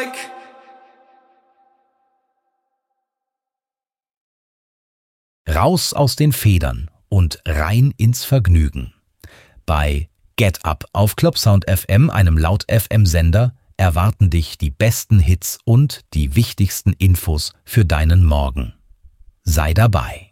Raus aus den Federn und rein ins Vergnügen. Bei Get Up auf Clubsound FM, einem Laut-FM-Sender, erwarten dich die besten Hits und die wichtigsten Infos für deinen Morgen. Sei dabei.